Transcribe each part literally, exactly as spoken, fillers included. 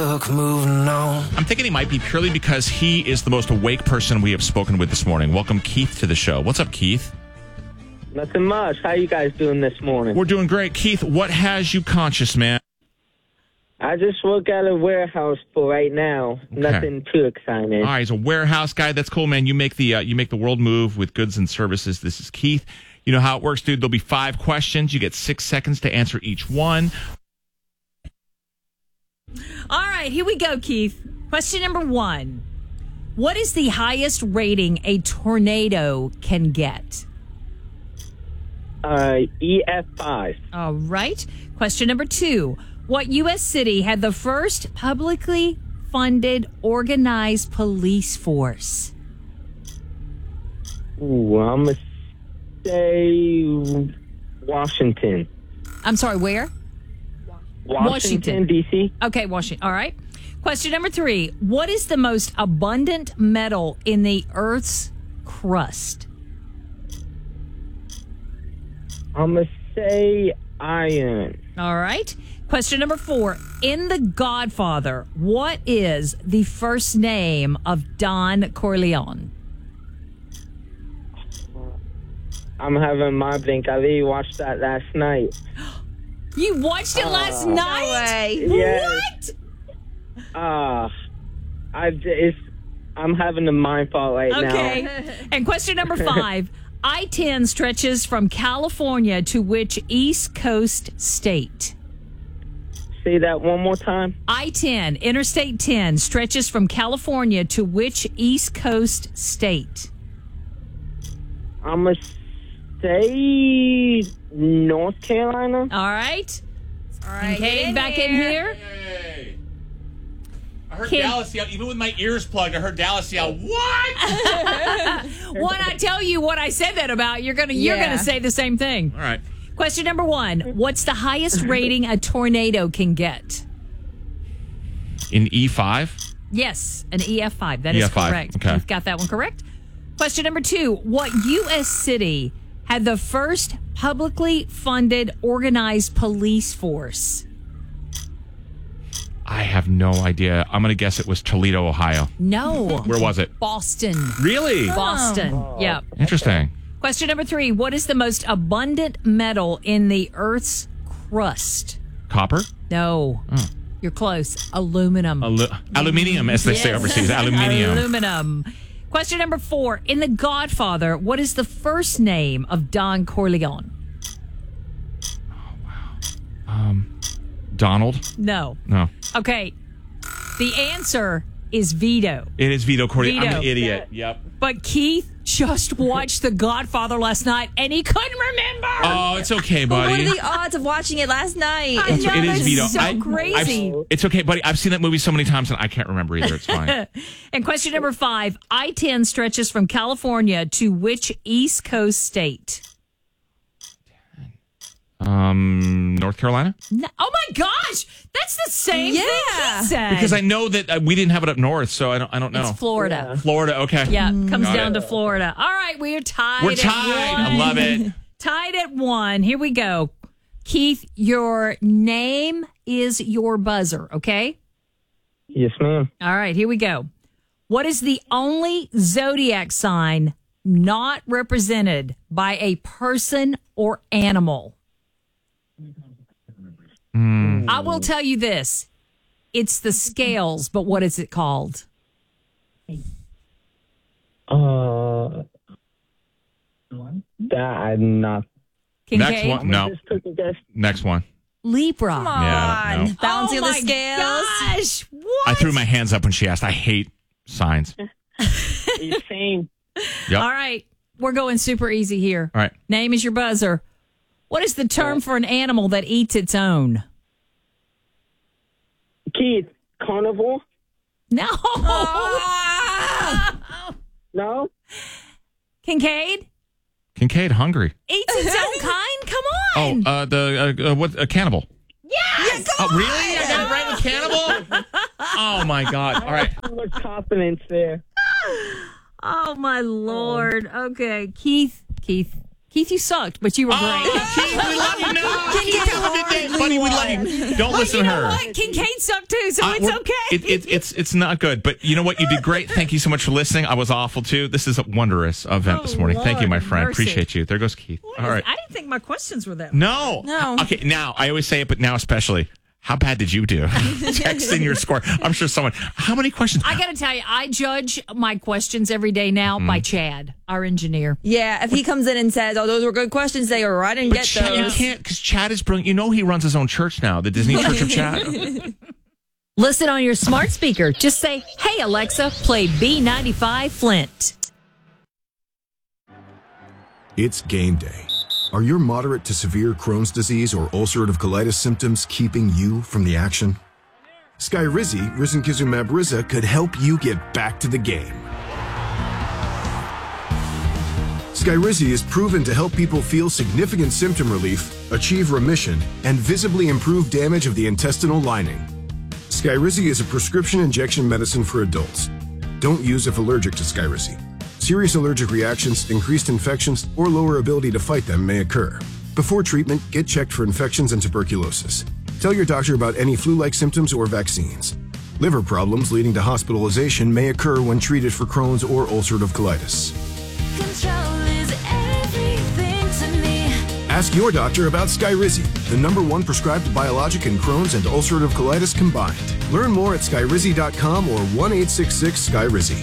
took moving on. I'm thinking he might be purely because he is the most awake person we have spoken with this morning. Welcome, Keith, to the show. What's up, Keith? Nothing much. How you guys doing this morning? We're doing great. Keith, what has you conscious, man? I just work at a warehouse for right now. Okay. Nothing too exciting. All right, he's a warehouse guy. That's cool, man. You make the uh, you make the world move with goods and services. This is Keith. You know how it works, dude. There'll be five questions. You get six seconds to answer each one. All right, here we go, Keith. Question number one. What is the highest rating a tornado can get? Uh, E F five. All right. Question number two. What U S city had the first publicly funded organized police force? Ooh, I'm going to say Washington. I'm sorry, where? Washington, D C Okay, Washington. All right. Question number three. What is the most abundant metal in the Earth's crust? I'm going to say iron. All right. Question number four. In The Godfather, what is the first name of Don Corleone? I'm having my blink. I really watched that last night. You watched it last Uh, night? No way. Yes. What? Uh, I it's, I'm having a mind fault right now. Okay. And question number five. I ten stretches from California to which East Coast state? Say that one more time. I ten, Interstate ten, stretches from California to which East Coast state? I'm going to say North Carolina. All right. All right. Okay, get in back here. in here. Hey. I heard Kid- Dallas yell, even with my ears plugged, I heard Dallas yell, what? When I tell you what I said that about, you're gonna you're Yeah. gonna say the same thing. All right. Question number one. What's the highest rating a tornado can get? In E five? Yes, an E F five. That is E F five, correct. okay. You've got that one correct. Question number two. What U S city had the first publicly funded organized police force? I have no idea. I'm going to guess it was Toledo, Ohio. No. Where was it? Boston. Really? Boston. Yep. Interesting. Question number three. What is the most abundant metal in the Earth's crust? Copper? No. You're close. Aluminum. Alu- aluminium, as they say Yes. overseas. Aluminium. Aluminum. Question number four. In The Godfather, what is the first name of Don Corleone? Donald? No. No. Okay. The answer is Vito. It is Vito Corleone. I'm Vito. an idiot. Yep. But Keith just watched The Godfather last night and he couldn't remember. Oh, it's okay, What buddy. are the odds of watching it last night? I know, it is that's Vito. so I- crazy. I've- it's okay, buddy. I've seen that movie so many times and I can't remember either. It's fine. And question number five. I ten stretches from California to which East Coast state? um, North Carolina? No, oh my gosh. That's the same Yeah. thing he said. Because I know that uh, we didn't have it up north, so I don't. I don't know. It's Florida. Florida. Okay. Yeah, comes Got down it. to Florida. All right, we are tied. We're at tied. one. I love it. Tied at one. Here we go. Keith, your name is your buzzer, okay? Yes, ma'am. All right, here we go. What is the only zodiac sign not represented by a person or animal? I will tell you this. It's the scales, but what is it called? Uh, that I'm not. Kincaid? Next one. No. Just took a guess. Next one. Libra. Come on. Yeah, no. Balancing oh the my scales. Gosh, what? I threw my hands up when she asked. I hate signs. It's same. Yep. All right. We're going super easy here. All right. Name is your buzzer. What is the term for an animal that eats its own? Keith, carnivore? No. No? Kincaid? Kincaid, hungry. Eats its own kind? Come Oh, on. uh, the uh, uh, what? A cannibal. yes. Oh, really? I got it right with cannibal. Oh my god! All right. Too much confidence there. Oh, my Lord. Okay. Keith, Keith, Keith, you sucked, but you were great. Oh, Keith, we love you now. Can you Keith, have a good day, buddy. We love you. Don't But listen you to know her. what? Kincaid sucked too, so Uh, it's we're- okay. It, it, it's it's not good, but you know what? You did great. Thank you so much for listening. I was awful too. This is a wondrous event Oh, this morning. Thank you, my Lord friend. mercy. Appreciate you. There goes Keith. All right. I didn't think my questions were that. No. No. Okay. Now I always say it, but now especially. How bad did you do? Text in your score. I'm sure someone. How many questions? I got to tell you, I judge my questions every day now Mm. by Chad, our engineer. Yeah, if he comes in and says, "Oh, those were good questions," they or I didn't But get Chad, you those. can't because Chad is brilliant. You know he runs his own church now, the Disney Church of Chad. Listen on your smart speaker. Just say, "Hey Alexa, play B ninety-five Flint." It's game day. Are your moderate to severe Crohn's disease or ulcerative colitis symptoms keeping you from the action? Skyrizi, risankizumab Riza, could help you get back to the game. Skyrizi is proven to help people feel significant symptom relief, achieve remission, and visibly improve damage of the intestinal lining. Skyrizi is a prescription injection medicine for adults. Don't use if allergic to Skyrizi. Serious allergic reactions, increased infections, or lower ability to fight them may occur. Before treatment, get checked for infections and tuberculosis. Tell your doctor about any flu-like symptoms or vaccines. Liver problems leading to hospitalization may occur when treated for Crohn's or ulcerative colitis. Control is everything to me. Ask your doctor about Skyrizi, the number one prescribed biologic in Crohn's and ulcerative colitis combined. Learn more at skyrizi dot com or one eight six six Skyrizi.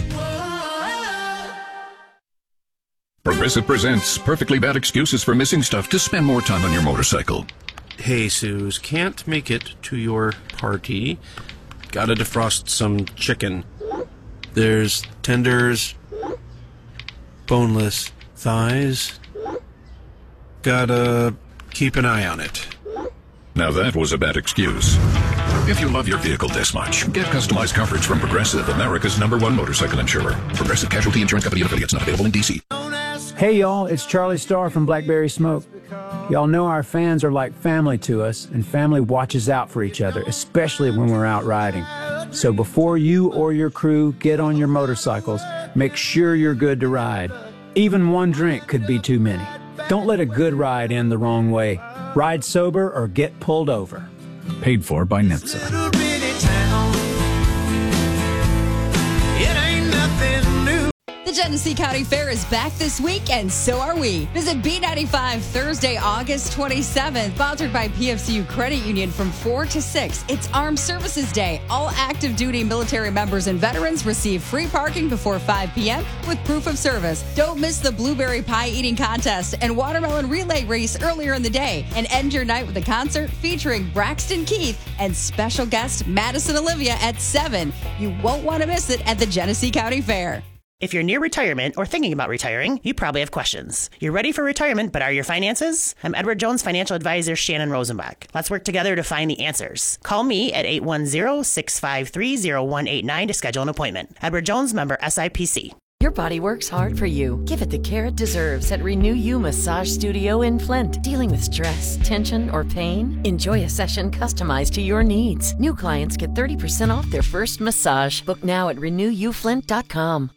Progressive presents Perfectly Bad Excuses for Missing Stuff to Spend More Time on Your Motorcycle. Hey, Suze, can't make it to your party. Gotta defrost some chicken. There's tenders, boneless thighs. Gotta keep an eye on it. Now that was a bad excuse. If you love your vehicle this much, get customized coverage from Progressive, America's number one motorcycle insurer. Progressive Casualty Insurance Company and affiliates, not available in D C. Hey y'all, it's Charlie Starr from Blackberry Smoke. Y'all know our fans are like family to us, and family watches out for each other, especially when we're out riding. So before you or your crew get on your motorcycles, make sure you're good to ride. Even one drink could be too many. Don't let a good ride end the wrong way. Ride sober or get pulled over. Paid for by N H T S A. The Genesee County Fair is back this week, and so are we. Visit B ninety-five Thursday, August twenty-seventh, sponsored by P F C U Credit Union from four to six. It's Armed Services Day. All active duty military members and veterans receive free parking before five p.m. with proof of service. Don't miss the blueberry pie eating contest and watermelon relay race earlier in the day. And end your night with a concert featuring Braxton Keith and special guest Madison Olivia at seven. You won't want to miss it at the Genesee County Fair. If you're near retirement or thinking about retiring, you probably have questions. You're ready for retirement, but are your finances? I'm Edward Jones financial advisor Shannon Rosenbach. Let's work together to find the answers. Call me at eight one zero, six five three, zero one eight nine to schedule an appointment. Edward Jones, member S I P C. Your body works hard for you. Give it the care it deserves at Renew You Massage Studio in Flint. Dealing with stress, tension, or pain? Enjoy a session customized to your needs. New clients get thirty percent off their first massage. Book now at renew you flint dot com.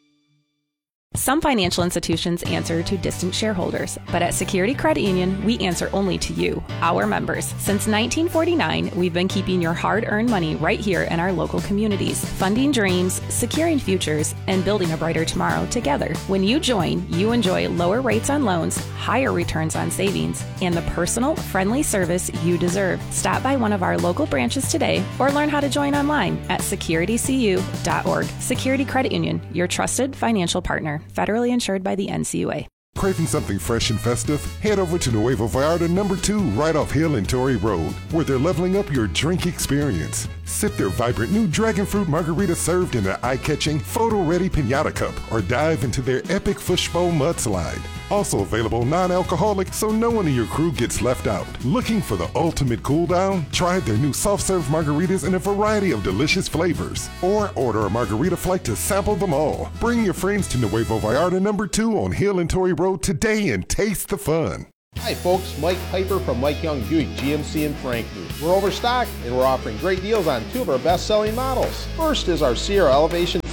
Some financial institutions answer to distant shareholders, but at Security Credit Union, we answer only to you, our members. Since nineteen forty-nine, we've been keeping your hard-earned money right here in our local communities, funding dreams, securing futures, and building a brighter tomorrow together. When you join, you enjoy lower rates on loans, higher returns on savings, and the personal, friendly service you deserve. Stop by one of our local branches today or learn how to join online at security c u dot org. Security Credit Union, your trusted financial partner. Federally insured by the N C U A. Craving something fresh and festive? Head over to Nuevo Vallarta number two right off Hill and Torrey Road, where they're leveling up your drink experience. Sip their vibrant new dragon fruit margarita served in an eye-catching, photo-ready piñata cup, or dive into their epic fishbowl mudslide. Also available non-alcoholic, so no one in your crew gets left out. Looking for the ultimate cool down? Try their new soft-serve margaritas in a variety of delicious flavors. Or order a margarita flight to sample them all. Bring your friends to Nuevo Vallarta number two on Hill and Torrey Road today and taste the fun. Hi folks, Mike Piper from Mike Young Buick G M C in Franklin. We're overstocked and we're offering great deals on two of our best-selling models. First is our Sierra Elevation trucks.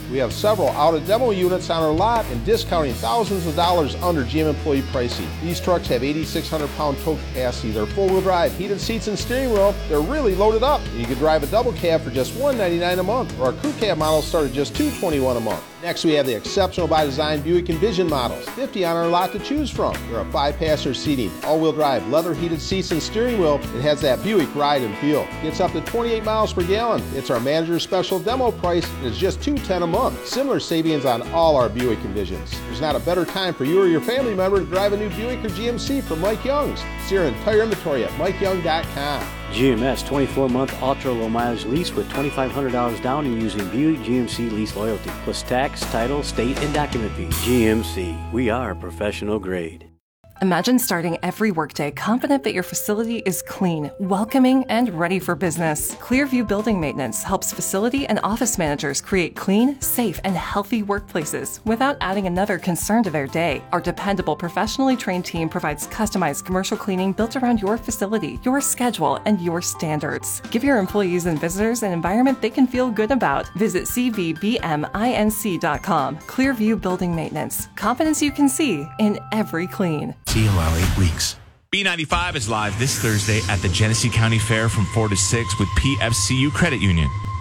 We have several out-of-demo units on our lot and discounting thousands of dollars under G M employee pricing. These trucks have eighty-six hundred pound tow capacity. They're four-wheel drive, heated seats and steering wheel. They're really loaded up. You can drive a double cab for just one hundred ninety-nine dollars a month, or our crew cab models start at just two hundred twenty-one dollars a month. Next, we have the exceptional by design Buick Envision models, fifty on our lot to choose from. There are five-passenger seating, all-wheel drive, leather heated seats and steering wheel. It has that Buick ride and feel. Gets up to twenty-eight miles per gallon. It's our manager's special demo price, and it's just two hundred ten dollars a month. Similar savings on all our Buick Envisions. There's not a better time for you or your family member to drive a new Buick or G M C from Mike Young's. See our entire inventory at mike young dot com. G M S twenty-four month ultra low mileage lease with twenty-five hundred dollars down and using Buick G M C lease loyalty, plus tax, title, state, and document fees. G M C, we are professional grade. Imagine starting every workday confident that your facility is clean, welcoming, and ready for business. Clearview Building Maintenance helps facility and office managers create clean, safe, and healthy workplaces without adding another concern to their day. Our dependable, professionally trained team provides customized commercial cleaning built around your facility, your schedule, and your standards. Give your employees and visitors an environment they can feel good about. Visit c v b m inc dot com. Clearview Building Maintenance. Confidence you can see in every clean. Allow eight weeks. B ninety-five is live this Thursday at the Genesee County Fair from four to six with P F C U Credit Union.